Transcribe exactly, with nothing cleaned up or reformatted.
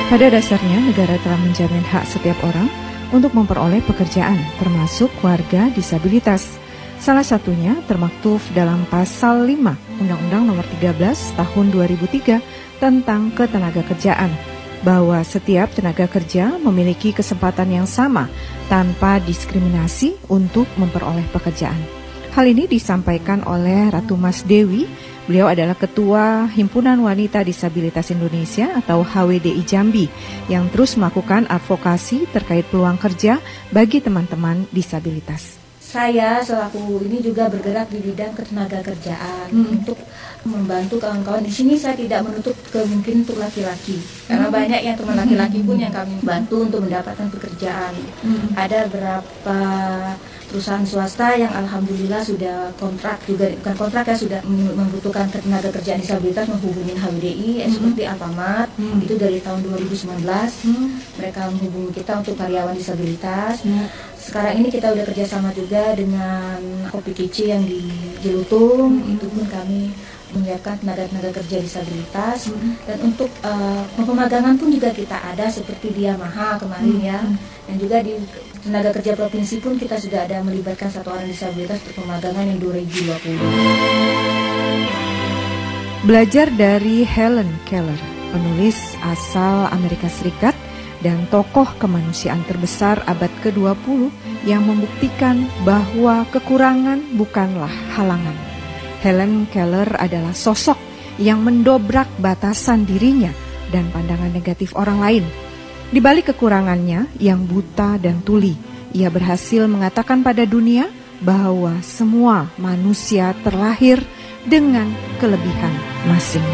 Pada dasarnya, negara telah menjamin hak setiap orang untuk memperoleh pekerjaan, termasuk warga disabilitas. Salah satunya termaktub dalam Pasal lima Undang-Undang Nomor tiga belas Tahun dua ribu tiga tentang Ketenagakerjaan, bahwa setiap tenaga kerja memiliki kesempatan yang sama tanpa diskriminasi untuk memperoleh pekerjaan. Hal ini disampaikan oleh Ratu Mas Dewi. Beliau adalah Ketua Himpunan Wanita Disabilitas Indonesia atau H W D I Jambi yang terus melakukan advokasi terkait peluang kerja bagi teman-teman disabilitas. Saya selaku ini juga bergerak di bidang ketenagakerjaan hmm. untuk membantu kawan-kawan di sini. Saya tidak menutup kemungkinan untuk laki-laki, karena hmm. banyak yang teman laki-laki pun yang kami bantu untuk mendapatkan pekerjaan. Hmm. Ada beberapa perusahaan swasta yang alhamdulillah sudah kontrak juga, bukan kontrak ya, sudah membutuhkan tenaga kerjaan disabilitas menghubungi H W D I hmm. seperti Alfamart. Hmm. Itu dari tahun dua ribu sembilan belas hmm. mereka menghubungi kita untuk karyawan disabilitas. Hmm. Sekarang ini kita udah kerjasama juga dengan Kopi Kici yang di Jelutung. Hmm. Itu pun kami menyiapkan tenaga-tenaga kerja disabilitas. Hmm. Dan untuk uh, pemagangan pun juga kita ada seperti di Yamaha kemarin hmm. ya. Dan juga di tenaga kerja provinsi pun kita sudah ada melibatkan satu orang disabilitas untuk pemagangan yang dua ribu dua puluh. Belajar dari Helen Keller, penulis asal Amerika Serikat dan tokoh kemanusiaan terbesar abad ke dua puluh yang membuktikan bahwa kekurangan bukanlah halangan. Helen Keller adalah sosok yang mendobrak batasan dirinya dan pandangan negatif orang lain. Di balik kekurangannya yang buta dan tuli, ia berhasil mengatakan pada dunia bahwa semua manusia terlahir dengan kelebihan masing-masing.